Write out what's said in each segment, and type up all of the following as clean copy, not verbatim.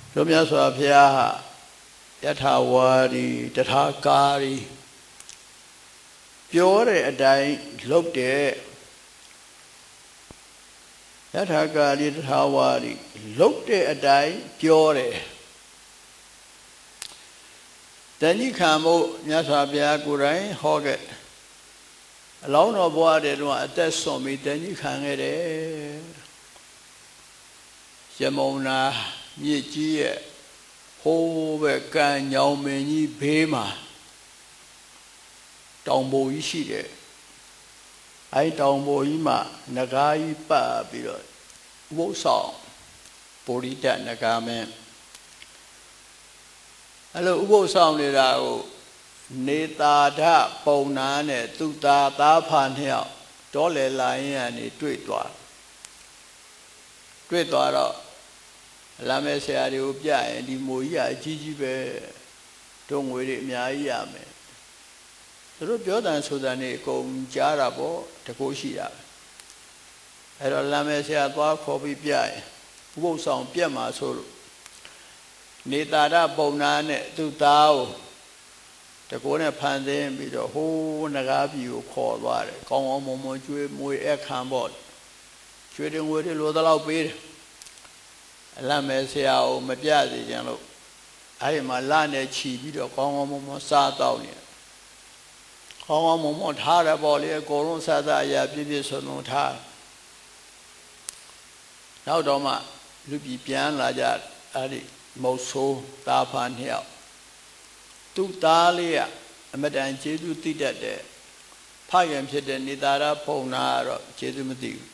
တို့မြတ်စွာဘုရားဟာယထာဝါဒီတထာကာရီပြောတဲ့အတိုင်းလုပ်တဲ့ယထာကာရီတထာဝါဒီလုပ်တဲ့အတိုင်းပြောတယ်တဏှိခံမှုမြတ်စွာဘုရားကိုယ်တိုင်ဟောခဲ့အလောင်းတော်ဘဝတည်းတော့အသက်ဆုံးပြီးတဏှိခံခဲ့တယ်ရမုံနာမြစ်ကြီးရဲ့ဟိုးပဲကံညောင်မင်းကြီးဘေးမှာတောင်ပေါ်ကြီးရှိတယ်အဲတောင်ပေါ်ကြီးမှာနဂါးကြီးပတ်ပြီးတော့ဝုတ်ဆောင်ပုရိဒတ်နဂါမင်းအဲ့လိုဥပုသ်ဆောင်နေတာကိုနေသာဓပုံနာနဲ့သူတာသားဖာနှစ်ယောက်တောလေလာရင်ကနေတွေ့သွားတော့လာမဲ့ဆရာတွေကိုပြရင်ဒီမိုးကြီးအကြီးကြီးပဲတို့ငွေတွေအများကြီးရမယ်သူတို့ပြောတယ်ဆိုတာနေအကုန်ကြားတာပေါ့တကိုးရှိတာပဲအဲ့တော့လာမဲ့ဆရာသွားခေါ်ပြီးပြရင်ဥပုသ်ဆောင်ပြက်မှာဆိုလို့နေသာဓပုံနာနဲ့သူသားကိုတကိုးနဲ့ဖန်ဆင်းပြီးတော့ဟိုးနဂါးပြည်ကိုခေါ်သွားတယ်ကောင်းအောင်မုံမွန်ကျွေးမွေအခမ်းပေါ့ကျွေးတယ်ငွေတွေလိုတော့ပေးတယ်အလတ်မဲဆရာကိုမပြစေချင်လို့အဲ့ဒီမှာလနဲ့ချီပြီးတော့ကောင်းကောင်းမွန်မွန်စားတော့နေကောင်းကောင်းမွန်မွန်ထားတယ်ပေါ့လေအကုန်လုံးစားစားအရာပြည့်ပြည့်စုံစုံထားနောက်တော့မှလူပြည်ပြန်လာကြအဲ့ဒီမုတ်ဆိုးသားဖာနှစ်ယောက်သူ့သားလေးကအမတန်ကျေးဇူးသိတတ်တဲ့ဖခင်ဖြစ်တဲ့နေသာရဘုံနာကတော့ကျေးဇူးမသိဘူး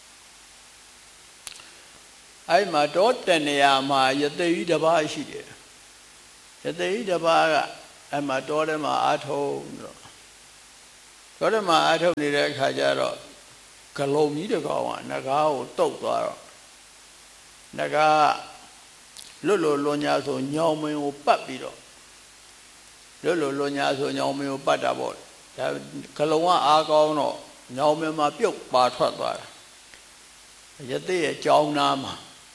အဲ့မှာတောတနေရာမှာယသိကြီးတစ်ပါးရှိတယ်ယသိကြီးတစ်ပါးကအဲ့မှာတောထဲမှာအာထုံတော့တောထဲမှာအာထုံနေတဲ့အခါကျတော့ဂလုံကြီးတစ်ကောင်ကနဂါးကိုတုတ်သွားတော့နဂါးလွတ်လွန်ညာဆိုညောင်မင်းကိုပတ်ပြီးတော့လွတ်ညာဆိုညောင်မင်းကိုပတ်တာပေါ့ဒါဂလုံကအားကောင်းတော့ညောင်မင်းမှာပြုတ်ပါထွက်သွားတာယသိရဲ့ကြောင်းနာမှာ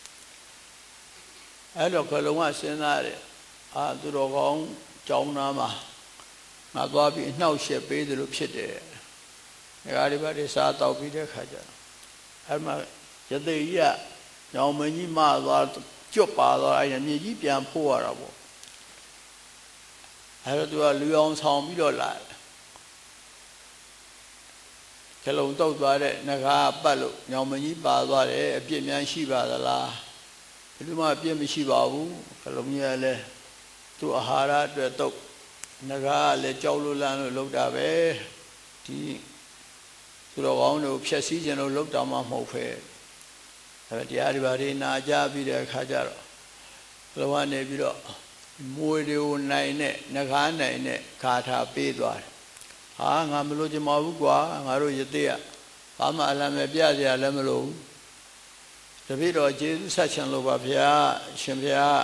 အဲ့တော့ဂလုံကစဉ်းစားတယ်သူတော်ကောင်းကြောင်းနာမှာငါသွားပြီးနှောက်ရှက်ပေးတယ်လို့ဖြစ်တယ်ငါဒီဘက်တွေစားတောက်ပြီးတဲ့ခါကျတော့အဲ့မှာယသိကြီးကညောင်မင်းကြီးမသွားကျွတ်ပါသွားအဲ့မြေကြီးပြန်ဖို့ရတာပေါ့အဲ့တော့သူကလူအောင်ဆောင်ပြီးတော့လာကလုံတုတ်သွားတဲ့နဂါးပတ်လို့ညောင်မကြီးပါသွားတယ်အပြစ်များရှိပါသလားဘယ်သူမှအပြစ်မရှိပါဘူးကလုံကြီးကလည်းသူ့အာဟာရအတွက်တုတ်နဂါးကလည်းကြောက်လို့လန့်လို့လုပ်တာပဲဒီသူတော်ကောင်းတို့ဖြည့်ဆည်းခြင်းလို့လုပ်တာမှမဟုတ်ဖဲအဲ့တရားဒီပါတွေနာကြပြီးတဲ့အခါကျတော့လောကနေပြီးတော့မွေတွေကိုနိုင်နဲ့နဂါးနိုင်နဲ့ခါထားပေးသွားတယ်ဟာငါမလို့ချင်ပါဘူးကွာငါတို့ယသိကဘာမှအလံမပြစရာလည်းမလိုဘူးတပည့်တော်ကျေးဇူးဆက်ချင်လို့ပါဗျာရှင်ဗျာ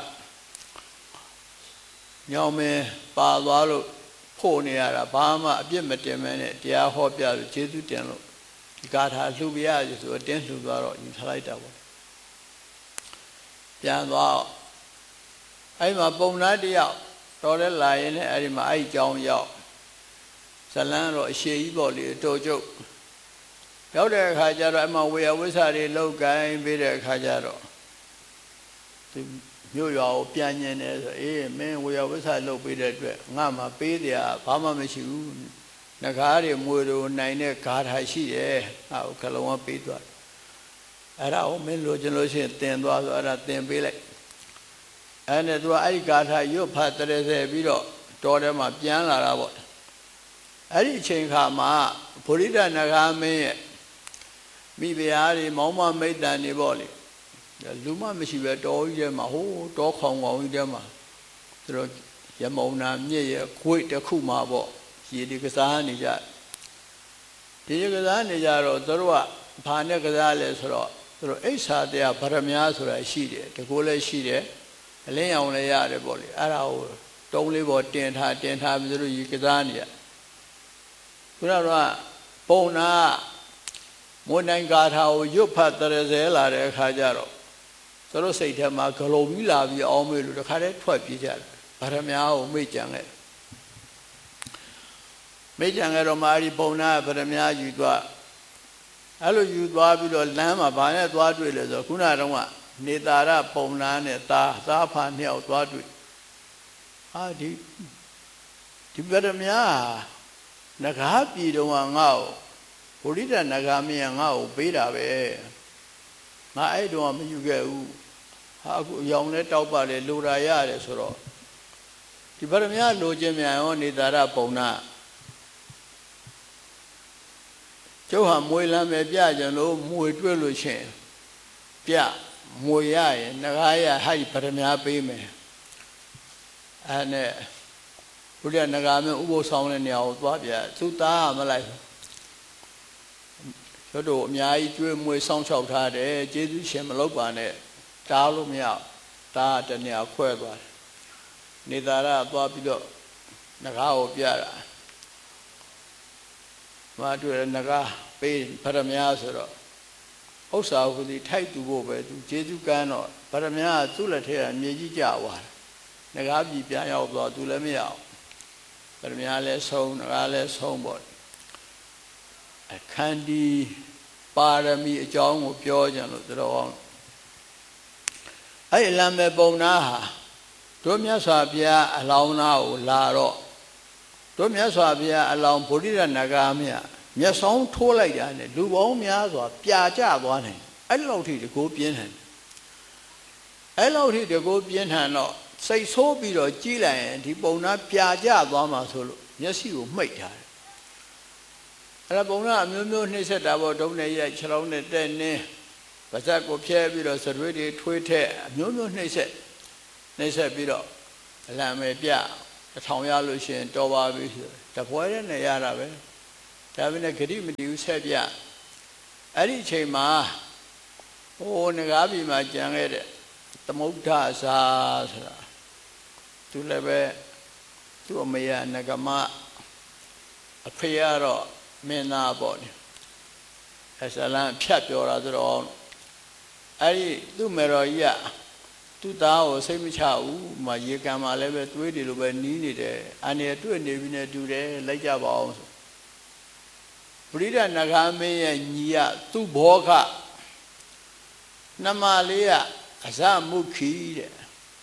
ညောင်မင်းပါသွားလို့ဖို့နေရတာဘာမှအပြစ်မတင်မဲနဲ့တရားဟောပြလို့ကျေးဇူးတင်လို့ဒီကာထာလှူပြရဆိုတော့တင်းလှူသွားတော့ယူထားလိုက်တာပေါ့ပြန်သွားအဲ့မှာပုံနာတယောက်တော်တဲ့လာရင်လည်းအဲ့ဒီမှာအဲ့ကြောင်းရောက်ဇလန်းတော့အရှိကြီးပေါ့လေတော်ကျုပ်ရောက်တဲ့အခါကျတော့အမှဝေယဝိဆာတွေလောက်ကိုင်းပြီးတဲ့အခါကျတော့ဒီမြို့ရွာကိုပြန်ញင်တယ်ဆိုအေးမင်းဝေယဝိဆာလောက်ပြီးတဲ့အတွက်ငါမှပေးတယ်ဘာမှမရှိဘူးနဂါးတွေမွေတို့နိုင်တဲ့ဂါထာရှိတယ်ဟောခလုံးကပေးသွားတယ်အဲ့ဒါကိုမင်းလိုချင်လို့ရှိရင်တင်သွားဆိုအဲ့ဒါတင်ပေးလိုက်အဲ့နဲ့သူကအဲ့ဒီဂါထာရွတ်ဖတ်တရစေပြီးတော့တောထဲမှာပြန်လာတာပေါ့အဲ့ဒီအချိန်ခါမှာဗုဒ္ဓနဂါမင်းရဲ့မိဖုရားတွေမောင်းမမိတ်တန်နေပေါ့လေလူမမရှိပဲတောကြီးထဲမှာဟိုးတောခေါင်ကြီးထဲမှာသူတို့ရမုံနာမြစ်ရဲ့ခွေ့တစ်ခုမှာပေါ့ရေဒီကစားနေကြဒီကစားနေကြတော့သူတို့ကဘာနဲ့ကစားလဲဆိုတော့သူတို့အိဋ္ဌာတရားဗရမ ्या ဆိုတာရှိတယ်တကူလည်းရှိတယ်အလင်းရောင်လည်းရတယ်ပေါ့လေအဲ့ဒါကိုတုံးလေးပေါ်တင်ထားပြီးသူတို့ရေကစားနေရခုနကပုံနာမွန်နိုင်ဂါထာကိုရွတ်ဖတ်တရစေလာတဲ့အခါကျတော့ဆိုတော့စိတ်ထဲမှာဂလုံးကြီးလာပြီးအောင်မေးလို့တခါတည်းထွက်ပြေးကြတယ်ဗရမ ्या ကိုမေ့ကြံခဲ့မေ့ကြံခဲ့တော့မာရီပုံနာဗရမ ्या ယူသွားအဲ့လိုယူသွားပြီးတော့လမ်းမှာဘာနဲ့သွားတွေ့လဲဆိုခုနကတော့နေသာရပုံနာနဲ့သားဖာနှစ်ယောက်သွားတွေ့ဟာဒီဗရမ ्या နဂါပြည်တော်ကငါ့ကိုဗုဒ္ဓနဂါမင်းငါ့ကိုပေးတာပဲငါအဲ့တော့မယူခဲ့ဘူးဟာအခုအယောင်နဲ့တောက်ပါလေလိုရာရတယ်ဆိုတော့ဒီဗရမ ्या လိုခြင်းမြန်ရောနေသာရပုံနာကျုပ်ဟာမွေလမ်းပဲပြကြလို့မွေတွေ့လို့ရှင်ပြမွေရရင်နဂါရဟိုက်ဗရမ ्या ပေးမယ်အဲ့နဲ့ဘုရားနဂါမင်းဥပုသ်ဆောင်တဲ့နေရာကိုသွားပြသူသားမလိုက်ဘူးတို့အများကြီးကျွေးမွေစောင့်ရှောက်ထားတယ်ကျေးဇူးရှင်မလုပ်ပါနဲ့တားလို့မရတားတနေရာခွဲသွားတယ်နေသာရသွားပြီးတော့နဂါကိုပြတာမတွေ့ရနဂါပေးဗရမ ्या ဆိုတော့ဥစ္စာဟုသည်ထိုက်သူဖို့ပဲသူကျေးဇူးကမ်းတော့ဗရမ ्या သူ့လက်ထဲကမြေကြီးကျသွားတယ်နဂါပြည်ပြန်ရောက်သွားသူလည်းမရအောင်ဗရမ ्या လည်းဆုံးနဂါလည်းဆုံးပေါ့အခန္ဒီပါရမီအကြောင်းကိုပြောကြလို့တော်အဲ့လမ်းပဲပုံနာဟာတို့မြတ်စွာဘုရားအလောင်းသားကိုလာတော့တို့မြတ်စွာဘုရားအလောင်းဗုဒ္ဓရနဂါမြတ်မျက်စောင်းထိုးလိုက်တာနဲ့လူပေါင်းများစွာပြာကျသွားတယ်အဲ့လောက်ထိတကူပြင်းထန်အဲ့လောက်ထိတကူပြင်းထန်တော့စိတ်ဆိုးပြီးတော့ကြီးလိုက်ရင်ဒီပုံနာပြာကျသွားမှာဆိုလို့မျက်စိကိုမှိတ်ထားတယ်အဲ့ဒါပုံနာအမျိုးမျိုးနှိမ့်ဆက်တာပေါ့ဒုံနဲ့ရိုက်ခြေလုံးနဲ့တက်နင်းပါးစပ်ကိုဖြဲပြီးတော့စရွေးတွေထွေးထက်အမျိုးမျိုးနှိမ့်ဆက်ပြီးတော့အလံပဲပြ1000ရလို့ရှိရင်တော်ပါပြီဆိုတပွဲနဲ့ရတာပဲဒါပေမဲ့ဂတိမတည်ဘူးဆက်ပြအဲ့ဒီအချိန်မှာဟိုငကားပြည်မှာကြံခဲ့တဲ့သမုဒ္ဒဇာဆိုတာသူလည်းပဲသူ့အမေကနဂမအဖေကတော့မင်းသားပေါ့နိအစလန်ဖြတ်ပြောတာဆိုတော့အဲ့ဒီသူ့မေတော်ကြီးကသူ့သားကိုစိတ်မချဘူးမရေကံမှာလည်းပဲတွေးတယ်လို့ပဲနီးနေတယ်အနေတွေ့နေပြီနဲ့တူတယ်လိုက်ကြပါအောင်ဆိုပရိဒနဂါမင်းရဲ့ညီကသူ့ဘောခနှမလေးကအဇမုခိတဲ့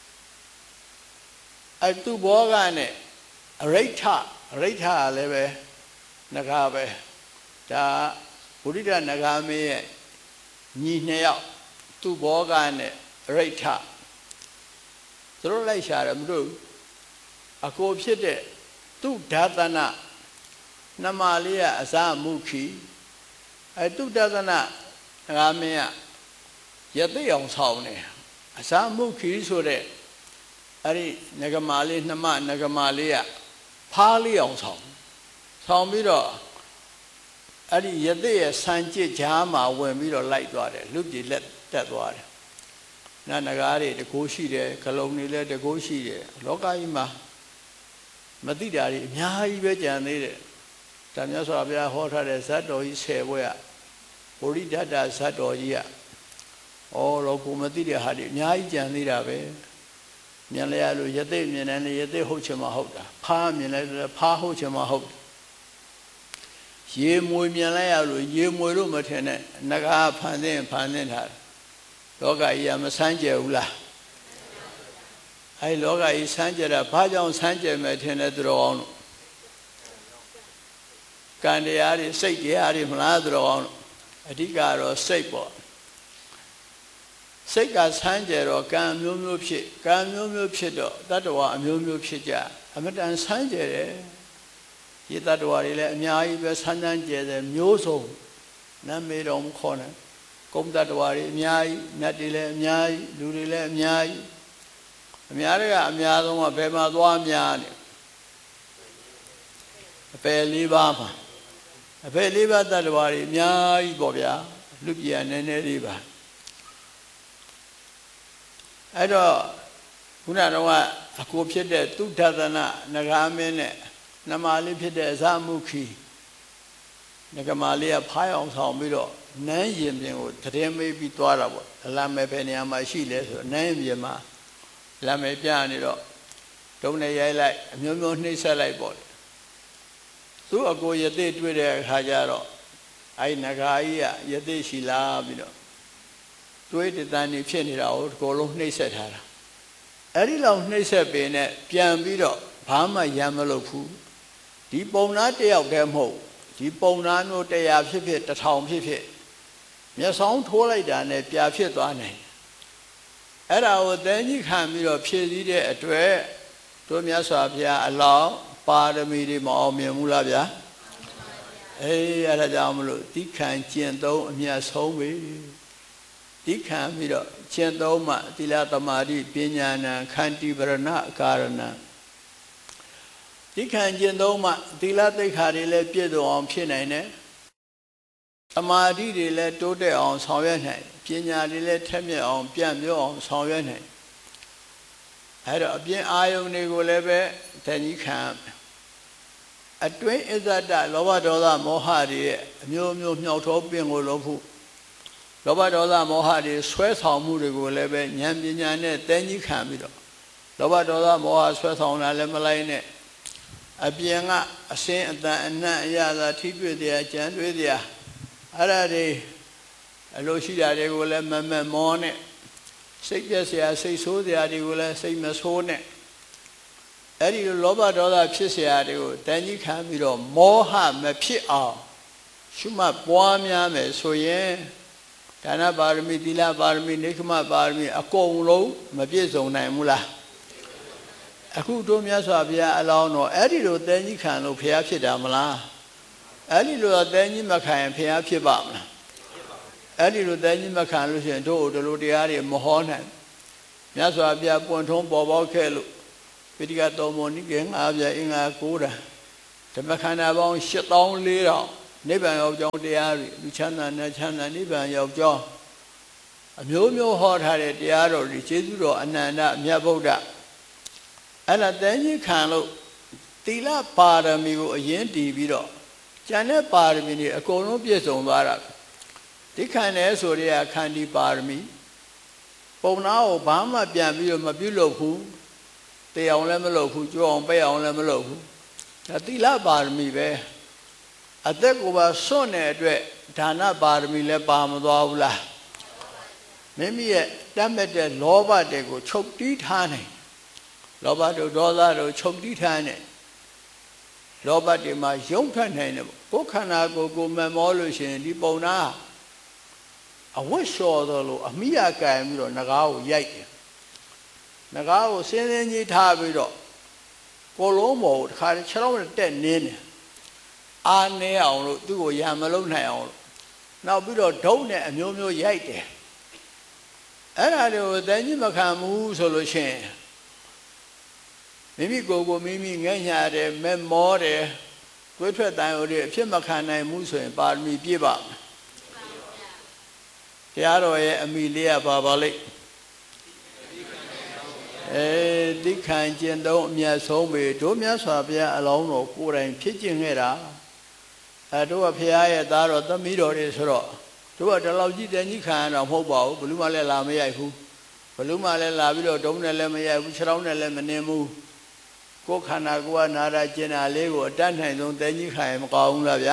အဲ့သူ့ဘောကနဲ့အရိဋ္ဌကလည်းပဲနဂါပဲဒါဗုဒ္ဓနဂါမင်းရဲ့ညီနှစ်ယောက်သူ့ဘောကနဲ့အရိဋ္ဌသူတို့လိုက်ရှာတယ်မတို့အကိုဖြစ်တဲ့သူ့ဒါသနာနှမလေးကအဇမုခိအဲ့သူ့ဒါသနာနဂါမင်းကရသိအောင်ဆောင်တယ်အဇမုခိဆိုတဲ့အဲ့ဒီနဂမာလေးနှမနဂမာလေးကဖားလေးအောင်ဆောင်ပြီးတော့အဲ့ဒီရသိရဲ့ဆံကြစ်ကြားမှာဝင်ပြီးတော့လိုက်သွားတယ်လူပြည်လက်တက်သွားတယ်နဂါးတွေတကိုးရှိတယ်ဂလုံးတွေလည်းတကိုးရှိတယ်လောကကြီးမှာမသိတာတွေအများကြီးပဲကြံသေးတယ်ဒါမြတ်စွာဘုရားဟောထားတဲ့ဇတ်တော်ကြီး10ဘွဲ့ကဗုဒ္ဓတ္တဇတ်တော်ကြီးကလောကမသိတဲ့ဟာတွေအများကြီးကြံသေးတာပဲမြင်လဲရလို့ရသိမြင်တယ်လေရသိဟုတ်ချင်မှဟုတ်တာဖားမြင်လဲဖားဟုတ်ချင်မှဟုတ်ရေမွေမြင်လဲရလို့ရေမွေလို့မထင်နဲ့နဂါဖန်သင်းထားလောကကြီးကမဆန်းကျယ်ဘူးလားအဲလောကကြီးဆန်းကျယ်တာဘာကြောင့်ဆန်းကျယ်မယ်ထင်လဲသူတော်အောင်လို့ကံတရားတွေစိတ်တရားတွေမလားသူတော်အောင်လို့အဓိကတော့စိတ်ပေါ့စိတ်ကဆန်းကျယ်တော့ကံမျိုးမျိုးဖြစ်တော့တတ္တဝါအမျိုးမျိုးဖြစ်ကြအမတန်ဆန်းကျယ်တယ်ဒီတတ္တဝါတွေလည်းအများကြီးပဲဆန်းကျယ်တယ်မျိုးစုံနာမည်တော်မခေါ်နဲ့ကုန်းတတ္တဝါတွေအများကြီးမြတ်တွေလည်းအများကြီးလူတွေလည်းအများကြီးအများတွေကအများဆုံးကဘယ်မှာသွားများနေအပယ်၄ပါးမှာအပယ်၄ပါးတတ္တဝါတွေအများကြီးပေါ့ဗျာလူပြည်ကနည်းနည်းလေးပါအဲ့တော့ခုနကအကိုဖြစ်တဲ့သူဒသနနဂါမင်းနဲ့နှမလေးဖြစ်တဲ့အဇမုခိနဂမာလေးကဖားအောင်ဆောင်ပြီးတော့နန်းရင်ပြင်ကိုတရင်မေးပြီးသွားတာပေါ့အလမဲပဲနေရာမှာရှိလဲဆိုနန်းရင်ပြင်မှာလမ်းမဲပြနေတော့တုံးနဲ့ရိုက်လိုက်အမျိုးမျိုးနှိမ့်ဆက်လိုက်ပေါ့သူ့အကိုရသေးတွေ့တဲ့အခါကျတော့အဲ့နဂါကြီးကရသေးရှိလာပြီးတော့တွေးတန်နေဖြစ်နေတာကိုအကုန်လုံးနှိမ့်ဆက်ထားတာအဲ့ဒီလောက်နှိမ့်ဆက်ပင်နဲ့ပြန်ပြီးတော့ဘာမှရမ်းမလုပ်ဘူးဒီပုံနာတယောက်တည်းမဟုတ်ဒီပုံနာမျိုး100ဖြစ်ဖြစ်1000ဖြစ်ဖြစ်မျက်စောင်းထိုးလိုက်တာနဲ့ပြာဖြစ်သွားနိုင်အဲ့ဒါကိုသင်ကြီးခံပြီးတော့ဖြည့်စည်းတဲ့အတွက်တို့မြတ်စွာဘုရားအလောင်းပါရမီတွေမအောင်မြင်ဘူးလားဗျာအေးအဲ့ဒါကြောင့်မလို့တိခံကျင့်သုံးအမြတ်ဆုံးပဲတိခံပြီးတော့ကျင့်သုံးမှသီလသမာဓိပညာဉာဏ်ခန္တီပရဏအကာရဏတိခံကျင့်သုံးမှသီလသိက္ခာတွေလည်းပြည့်စုံအောင်ဖြစ်နိုင်တယ်သမာဓိတွေလည်းတိုးတက်အောင်ဆောင်ရွက်နိုင်ပညာတွေလည်းထက်မြက်အောင်ပြန့်ပြောအောင်ဆောင်ရွက်နိုင်အဲ့တော့အပြင်အာယုန်တွေကိုလည်းပဲတဏှိခံအတွင်းအစ္ဆဒလောဘဒေါသမောဟတွေရဲ့အမျိုးမျိုးမြှောက်ထိုးပင်ကိုလို့ဖို့လောဘဒေါသမောဟတွေဆွဲဆောင်မှုတွေကိုလည်းပဲဉာဏ်ပညာနဲ့တဏှိခံပြီးတော့လောဘဒေါသမောဟဆွဲဆောင်တာလည်းမလိုက်နဲ့အပြင်ကအစင်းအတန်အနံ့အရသာထိတွေ့တရားကြံတွေ့တရားအဲ့ဒါတွေအလိုရှိတာတွေကိုလည်းမမက်မောနဲ့စိတ်ပြည့်စရာစိတ်ဆိုးစရာတွေကိုလည်းစိတ်မဆိုးနဲ့အဲ့ဒီလောဘဒေါသဖြစ်စရာတွေကိုတန်ကြီးခံပြီးတော့မောဟမဖြစ်အောင်ရှုမှတ်ပွားများမယ်ဆိုရင်ဒါနပါရမီသီလပါရမီနိက္ခမပါရမီအကုန်လုံးမပြည့်စုံနိုင်ဘူးလားအခုတို့မြတ်စွာဘုရားအလောင်းတော်အဲ့ဒီလိုတန်ကြီးခံလို့ဘုရားဖြစ်တာမလားအဲ့ဒီလိုတန်ကြီးမခံရင်ဘုရားဖြစ်ပါမလားအဲ့ဒီလိုတန်ကြီးမခံလို့ရှိရင်တို့ဒီလိုတရားတွေမဟောနိုင်မြတ်စွာဘုရားပွင့်ထုံးပေါ်ပေါက်ခဲ့လို့ပိဋကတော်မောနိကေ၅ပြအင်္ဂါ9ဓာဓမ္မခန္ဓာပေါင်း8400နိဗ္ဗာန်ရောက်ကြောင်းတရားတွေလူချမ်းသာနဲ့ချမ်းသာနိဗ္ဗာန်ရောက်ကြောင်းအမျိုးမျိုးဟောထားတဲ့တရားတော်တွေကျေးဇူးတော်အနန္တမြတ်ဗုဒ္ဓအဲ့ဒါတန်ကြီးခံလို့သီလပါရမီကိုအရင်တည်ပြီးတော့ကျန်တဲ့ပါရမီတွေအကုန်လုံးပြည့်စုံသွားတာဒီခံတယ်ဆိုရခန္တီပါရမီပုံနာကိုဘာမှပြန်ပြီးတော့မပြုလုပ်ဘူးတေအောင်လည်းမလုပ်ဘူးကြွအောင်ပဲအောင်လည်းမလုပ်ဘူးဒါသီလပါရမီပဲအသက်ကိုပါစွန့်တဲ့အတွက်ဒါနပါရမီလည်းပါမသွားဘူးလားမိမိရဲ့တတ်မဲ့တဲ့လောဘတွေကိုချုပ်တီးထားနိုင်လောဘတို့ဒေါသတို့ချုပ်တီးထားနိုင်လောဘတွေမှာယုံထွက်နိုင်တယ်ပေါ့ကိုယ်ခန္ဓာကိုမမောလို့ရှိရင်ဒီပုံနာအဝတ်လျှော်တော်လို့အမိယကံပြီးတော့ငကားကိုရိုက်တယ်ငကားကိုစင်းစင်းကြီးထားပြီးတော့ကိုလုံးပေါ်ကိုတစ်ခါခြေထောက်နဲ့တက်နင်းတယ်အာနေအောင်လို့သူ့ကိုရံမလုံးနိုင်အောင်လို့နောက်ပြီးတော့ဒုံနဲ့အမျိုးမျိုးရိုက်တယ်အဲ့ဒါတွေကိုတန်ကြီးမခံဘူးဆိုလို့ရှိရင်မိမိကိုယ်မိမိငဲ့ညာတယ်မဲမောတယ်ကိုယ်ထွက်တန်ရိုးတွေအဖြစ်မခံနိုင်ဘူးဆိုရင်ပါရမီပြည့်ပါမယ်တရားတော်ရဲ့အမိလေးကပါလိမ့်တိခံကျင့်သုံးအမြတ်ဆုံးပဲတို့မြတ်စွာဘုရားအလောင်းတော်ကိုယ်တိုင်ဖြစ်ကျင့်ခဲ့တာတို့ကဘုရားရဲ့သားတော်သမီးတော်တွေဆိုတော့တို့ကဒီလောက်ကြီးတန်ကြီးခံရတော့မဟုတ်ပါဘူးဘလူးမလည်းလာမရိုက်ဘူးဘလူးမလည်းလာပြီးတော့ဒုံနဲ့လည်းမရိုက်ဘူးခြေထောက်နဲ့လည်းမနှင်းဘူးကိုယ်ခန္ဓာကိုယ်ကနာတာကျင်တာလေးကိုအတတ်နိုင်ဆုံးတန်ကြီးခံရင်မကောင်းဘူးလားဗျာ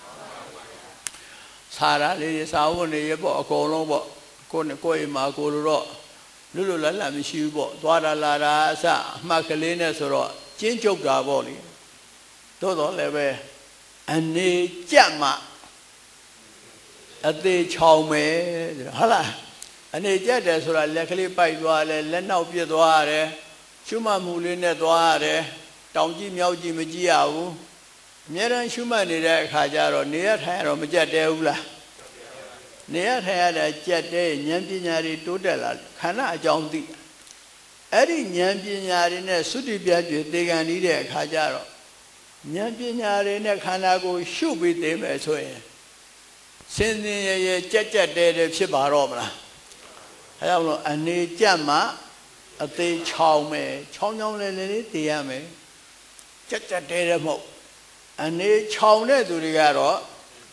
စာရလေးစာဝတ်နေရပေါ့အကုန်လုံးပေါ့ကိုယ်နဲ့ကိုယ်အိမ်မှာကိုလိုတော့လွတ်လွတ်လပ်လပ်မရှိဘူးပေါ့သွားတာလာတာအစအမှတ်ကလေးနဲ့ဆိုတော့ကျင်းကျုပ်တာပေါ့လေသို့တော်လည်းပဲအနေကြက်မှအသေးချောင်မယ်ဟုတ်လားအနေကြက်တယ်ဆိုတာလက်ကလေးပိုက်သွားတယ်လက်နောက်ပြစ်သွားရတယ်ရှုမှတ်မှုလေးနဲ့သွားရတယ်တောင်ကြည့်မြောက်ကြည့်မကြည့်ရဘူးအများရန်ရှုမှတ်နေတဲ့အခါကျတော့နေရထိုင်ရတော့မကြက်တဲဘူးလားနေရထိုင်ရတာကြက်တဲဉာဏ်ပညာတွေတိုးတက်လာခန္ဓာအကြောင်းသိအဲ့ဒီဉာဏ်ပညာတွေနဲ့သုတိပြကျွေသေကံဤတဲ့အခါကျတော့ဉာဏ်ပညာတွေနဲ့ခန္ဓာကိုရှုပြီးသိမယ်ဆိုရင်စင်စင်ရရကြက်ကြက်တဲတဲဖြစ်ပါတော့မလားအဲကြောင့်လို့အနေကြက်မှအသေးချောင်းမယ်ချောင်းချောင်းလေးလေးတည်ရမယ်ကြက်ကြက်တဲတဲမဟုတ်အနေချောင်းတဲ့သူတွေကတော့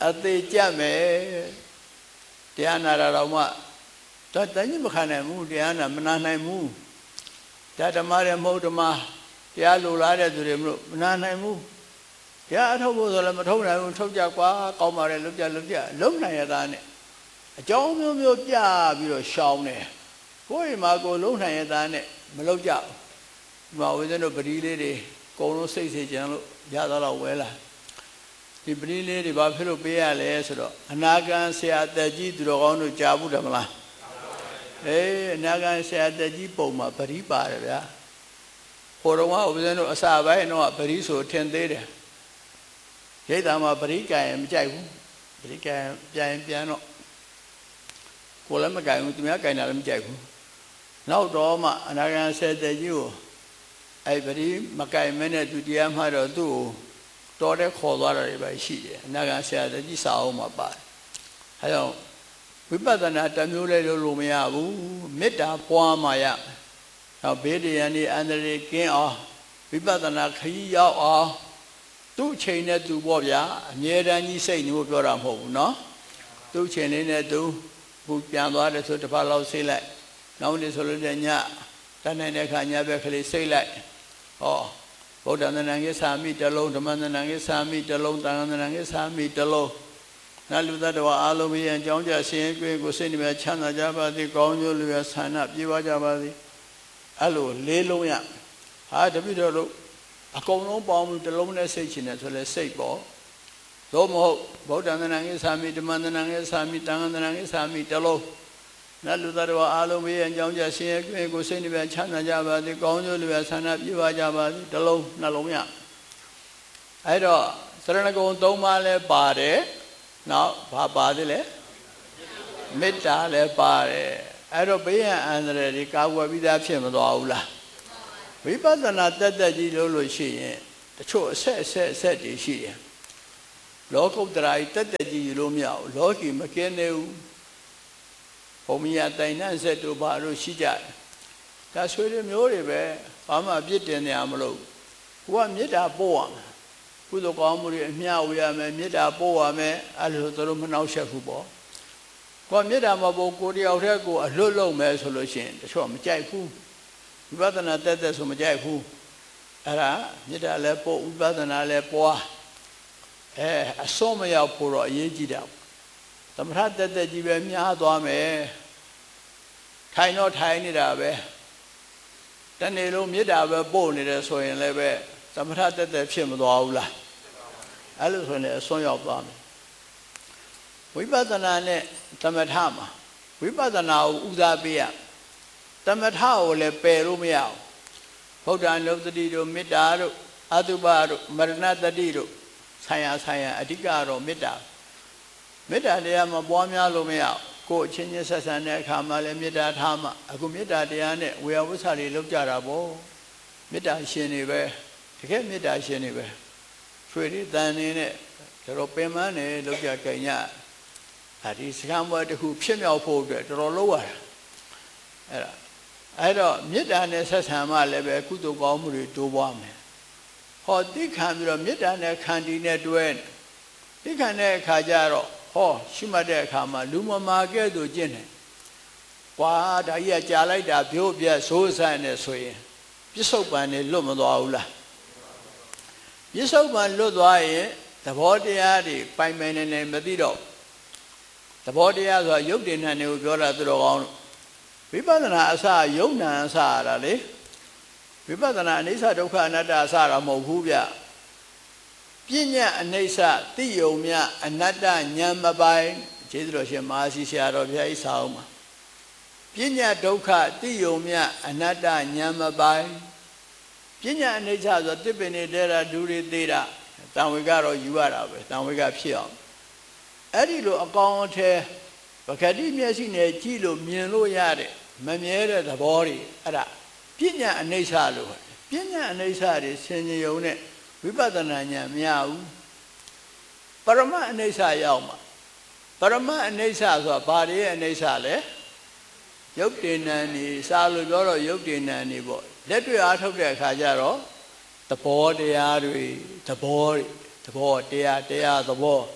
သေးကြမယ်တရားနာတာတော့မှတန်းကြီးမခံနိုင်ဘူးတရားနာမနာနိုင်ဘူးဒါဓမ္မရဲ့မဟုတ်ဓမ္မတရားလိုလားတဲ့သူတွေမလို့မနာနိုင်ဘူးတရားအထုတ်ဖို့ဆိုလည်းမထုတ်နိုင်ဘူးထုတ်ကြကွာကောင်းပါတယ်လုပ်ကြလုံနိုင်ရတာနဲ့အကြောင်းမျိုးမျိုးပြပြီးတော့ရှောင်းတယ်ကိုယ့်အိမ်မှာကိုလုံနိုင်ရတာနဲ့မလုပ်ကြဘူးဒီမှာဦးဇင်းတို့ပရိလေးတွေအကုန်လုံးစိတ်စေချင်လို့ရတော့ဝဲလာဒီပရိလေးတွေဘာဖြစ်လို့ပေးရလဲဆိုတော့အနာဂံဆရာတက်ကြီးသူတော်ကောင်းတို့ကြားဘူးတယ်မလားအနာဂံဆရာတက်ကြီးပုံမှာပရိပါတယ်ဗျာဟိုတော့ကဦးဇင်းတို့အစာပိုင်းတော့ပရိဆိုထင်သေးတယ်ရိတ်တာမှာပရိကံမကြိုက်ဘူးပရိကံပြန်တော့ကိုလည်းမကြိုက်ဘူးသူများကြိုက်တာလည်းမကြိုက်ဘူးနောက်တော့မှအနာဂံဆရာတက်ကြီးကိုအဲ့ပရိမကြိုက်မဲနဲ့သူတရားမှတော့သူ့ကိုတော်တဲ့ခေါ်သွားတာတွေပဲရှိတယ်အနာဂံဆရာတက်ကြီးစာအုပ်မှာပါတယ်အဲကြောင့်ဝိပဿနာတစ်မျိုးလေးလို့မရဘူးမေတ္တာပွားမှရနောက်ဘေးတရားနေအန္တရာယ်ကင်းအောင်ဝိပဿနာခရီးရောက်အောင်သူ့ချိန်နဲ့သူပေါ့ဗျာအမြဲတမ်းကြီးစိတ်မျိုးပြောတာမဟုတ်ဘူးเนาะသူ့ချိန်လေးနဲ့သူခုပြန်သွားတယ်ဆိုတစ်ပတ်လောက်စိတ်လိုက်နောက်နေ့ဆိုလို့ညတန်းတဲ့ခါညဘက်ကလေးစိတ်လိုက်ဟောဗုဒ္ဓသန္တန်ကိသာမိတလုံးဓမ္မသန္တန်ကိသာမိတလုံးသံဃာသန္တန်ကိသာမိတလုံးနတ်လူသတ္တဝါအားလုံးရဲ့အကြောင်းကြဆင်းရဲကိုစိတ်နှပြချမ်းသာကြပါသည်ကောင်းကျိုးလူရဆန္ဒပြေပါကြပါသည်အဲ့လိုလေးလုံးရဟာတပိတော်တို့အကုန်လုံးပေါင်းပြီးတလုံးနဲ့စိတ်ချင်တယ်ဆိုလဲစိတ်ပေါ့သို့မဟုတ်ဗုဒ္ဓသန္တန်ကိသာမိဓမ္မသန္တန်ကိသာမိသံဃာသန္တန်ကိသာမိတလုံးနတ်လူသတ္တဝါအားလုံးရဲ့အကြောင်းကြဆင်းရဲကိုစိတ်နှပြချမ်းသာကြပါသည်ကောင်းကျိုးလူရဆန္ဒပြေပါကြပါသည်တလုံးနှလုံးရအဲ့တော့သရဏဂုံ၃ပါးလဲပါတယ်နောက်ဘာပါသေးလဲမေတ္တာလည်းပါတယ်အဲ့တော့ဘေးရန်အန္တရာယ်တွေကာကွယ်ပြီးသားဖြစ်မသွားဘူးလားဝိပဿနာတက်ကြီးလို့ရှိရင်တချို့အဆက်တွေရှိတယ်လောကုတ္တရာကြီးတက်ကြီးလို့မရဘူးလောကီမကင်းသေးဘူးဘုံမီယာတိုင်နှံ့ဆက်တို့ဘာလို့ရှိကြတယ်ဒါဆွေတွေမျိုးတွေပဲဘာမှအပြစ်တင်နေရမလို့ကိုကမေတ္တာပို့ရမယ်ကုသိုလ်ကောင်းမှုတွေအမျှဝေရမယ်မေတ္တာပို့ရမယ်အဲ့လိုသူတို့မနှောက်ယှက်ဘူးပေါ့ကိုမေတ္တာမပို့ကိုတယောက်တည်းကိုအလွတ်လုံးမယ်ဆိုလို့ရှိရင်တချို့မကြိုက်ဘူးဝိပဿနာတက်ဆိုမကြိုက်ဘူးအဲ့ဒါမေတ္တာလည်းပို့ဝိပဿနာလည်းပွားအစွန်းမရောက်ဖို့တော့အရေးကြီးတာသမထတက်ကြီးပဲများသွားမယ်ထိုင်တော့ထိုင်နေတာပဲတနေ့လုံးမေတ္တာပဲပို့နေတယ်ဆိုရင်လည်းပဲသမထတက်ဖြစ်မသွားဘူးလားအဲ့လိုဆိုရင်အစွန်းရောက်သွားမယ်ဝိပဿနာနဲ့သမထမှာဝိပဿနာကိုဦးစားပေးရသမထကိုလည်းပယ်လို့မရဘူးဗုဒ္ဓံလုတ္တိတို့မေတ္တာတို့အတုပတို့မရဏတတိတို့ဆိုင်ရာအဓိကတော့မေတ္တာတရားမှာပွားများလို့မရဘူးကိုယ်အချင်းချင်းဆက်ဆံတဲ့အခါမှာလည်းမေတ္တာထားမှအခုမေတ္တာတရားနဲ့ဝေယဝိဆာတွေလုပ်ကြတာပေါ့မေတ္တာရှင်တွေပဲတကယ်မေတ္တာရှင်တွေပဲဆွေတွေတန်နေနဲ့တော်ပင်မနဲ့လောက်ကြကြညဒီစကားမွဲတစ်ခုဖြစ်မြောက်ဖို့အတွက်တော်လောက်ရတာအဲ့တော့မေတ္တာနဲ့ဆက်ဆံမှလည်းပဲကုသိုလ်ကောင်းမှုတွေတိုးပွားမယ်ဟောသိခံပြီးတော့မေတ္တာနဲ့ခန္တီနဲ့တွဲသိခံတဲ့အခါကျတော့ဟောရှိမှတ်တဲ့အခါမှာလူမမာကဲ့သို့ကျင့်တယ်ကွာဒါကြီးကကြာလိုက်တာပြို့ပြက်ဆိုးဆန်းနေဆိုရင်ပြစ္ဆုတ်ပံနေလွတ်မသွားဘူးလားပြစ္ဆုတ်ပံလွတ်သွားရင်သဘောတရားတွေပိုင်နေမသိတော့သဘောတရားဆိုတာယုတ်တင်နှံတွေကိုပြောတာသူတော်ကောင်းလို့ဝိပဿနာအစယုံနာအစရတာလေဝိပဿနာအနိစ္စဒုက္ခအနတ္တအစတာမဟုတ်ဘူးဗျပညာအနိစ္စသိယုံမြအနတ္တဉာဏ်မပိုင်ကျေးဇူးတော်ရှင်မဟာစီဆရာတော်ဘုရားဤစာအုပ်မှာပညာဒုက္ခသိယုံမြအနတ္တဉာဏ်မပိုင်ပညာအနိစ္စဆိုတစ်ပင်နေတဲ့ဒူတွေသေးတာတံဝေကတော့ယူရတာပဲတံဝေကဖြစ်အောင်အဲ့ဒီလိုအကောင်အထည်ပကတိမျက်စိနဲ့ကြည့်လို့မြင်လို့ရတဲ့မမြဲတဲ့သဘောတွေအဲ့ဒါပညာအနိစ္စလို့ပညာအနိစ္စတွေဆင်ញုံနဲ့ဝိပဿနာဉာဏ်မရဘူးပရမအနိစ္စရောက်မှာပရမအနိစ္စဆိုတာဘာတွေရဲ့အနိစ္စလဲယုတ်တေနံနေစာလို့ပြောတော့ယုတ်တေနံနေပေါ့လက်တွေ့အားထုတ်တဲ့အခါကျတော့သဘောတရားတွေသဘောတရားသဘော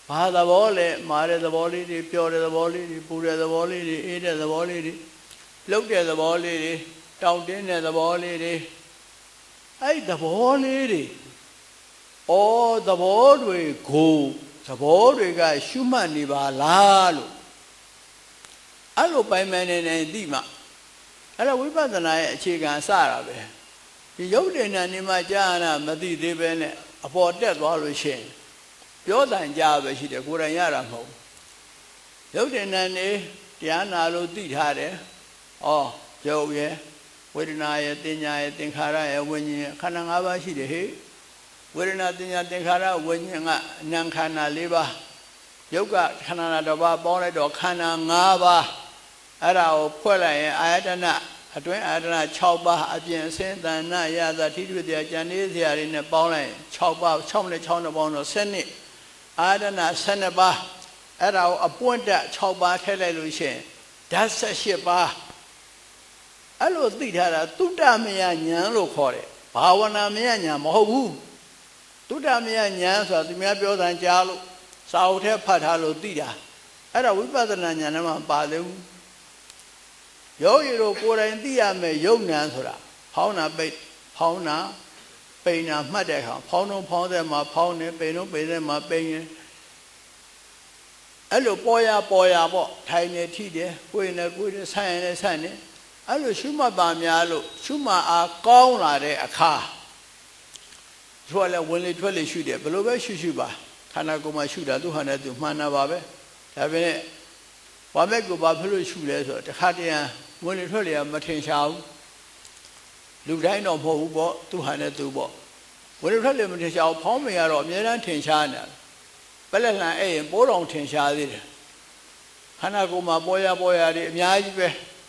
ဘာသဘောလဲမာတဲ့သဘောလေးတွေပျော်တဲ့သဘောလေးတွေပူတဲ့သဘောလေးတွေအေးတဲ့သဘောလေးတွေလှုပ်တဲ့သဘောလေးတွေတောင့်တင်းတဲ့သဘောလေးတွေအဲ့သဘောလေးတွေဩသဘောတွေကိုသဘောတွေကရှုမှတ်နေပါလားလို့အဲ့လိုပိုင်ပိုင်နေနေသိမှအဲ့ဒါဝိပဿနာရဲ့အခြေခံစတာပဲဒီယုတ်တင်တဲ့နေမှာကြာနာမသိသေးပဲနဲ့အပေါ်တက်သွားလို့ရှိရင်ပြောတန်ကြပဲရှိတယ်ကိုယ်တိုင်ရတာမဟုတ်ယုတ်တင်တဲ့နေတရားနာလို့သိထားတယ်ဩရုပ်ရဲ့ဝေဒနာရဲ့တင်ညာရဲ့သင်္ခါရရဲ့ဝိညာဉ်ခန္ဓာ၅ပါးရှိတယ်ဟဲ့ဝေဒနာတင်ညာသင်္ခါရဝိညာဉ်ကအနံခန္ဓာ၄ပါးယုတ်ကခန္ဓာတစ်ပါးပေါင်းလိုက်တော့ခန္ဓာ၅ပါးအဲ့ဒါကိုဖွဲ့လိုက်ရင်အာယတနာအတွင်းအာယတနာ6ပါးအပြင်အစင်းတဏ္ဍရသထိတွေ့တရားဉာဏ်လေးစရာတွေနဲ့ပေါင်းလိုက်6ပါး6နဲ့6နဲ့ပေါင်းတော့7အာယတနာ12ပါးအဲ့ဒါကိုအပွင့်တက်6ပါးထည့်လိုက်လို့ရှိရင်ဓာတ်18ပါးအဲ့လိုသိထားတာသုတ္တမယဉာဏ်လို့ခေါ်တယ်ဘာဝနာမယဉာဏ်မဟုတ်ဘူးသုတ္တမယဉာဏ်ဆိုတာသူများပြောတာကြားလို့စာအုပ်ထဲဖတ်ထားလို့သိတာအဲ့ဒါဝိပဿနာဉာဏ်နဲ့မှပါသေးဘူးယောဂီတို့ကိုယ်တိုင်သိရမယ်ယုံဉာဏ်ဆိုတာဖောင်းတာပိတ်ဖောင်းတာပိန်တာမှတ်တဲ့အခါဖောင်းတော့ဖောင်းတဲ့မှာဖောင်းနေပိန်တော့ပိန်တဲ့မှာပိန်ရင်အဲ့လိုပေါ်ရပေါ့ထိုင်နေထိတယ်ကိုယ်နဲ့ကိုယ်နဲ့ဆန့်ရင်လည်းဆန့်နေအဲ့လိုရှုမှတ်ပါများလို့ရှုမှတ်အားကောင်းလာတဲ့အခါသူကလည်းဝင်လေထွက်လေရှုတယ်ဘယ်လိုပဲရှုပါခန္ဓာကိုယ်မှာရှုတာသူဟာနဲ့သူမှန်တာပါပဲဒါပေမဲ့ဘာမဲ့ကိုဘာဖြစ်လို့ရှုလဲဆိုတော့တခါတည်းဝင်လေထွက်လေမထင်ရှားဘူးလူတိုင်းတော့မဟုတ်ဘူးပေါ့သူဟာနဲ့သူပေါ့ဝင်လေထွက်လေမထင်ရှားဘူးဖောင်းမရတော့အများအားထင်ရှားနေတာပလက်လန်အဲ့ရင်ပိုးတော်ထင်ရှားသေးတယ်ခန္ဓာကိုယ်မှာပေါ်ရတွေအများကြီးပဲ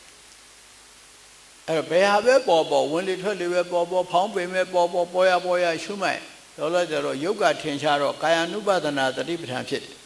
အဲ့တော့ဘယ်ဟာပဲပေါ်ဝင်လေထွက်လေပဲပေါ်ဖောင်းပင်ပဲပေါ်ရရှုမှတ်တော့လည်းကျတော့ယုတ်ကထင်ရှားတော့ကာယ ानु ပဒနာတတိပဋ္ဌာန်ဖြစ်တယ်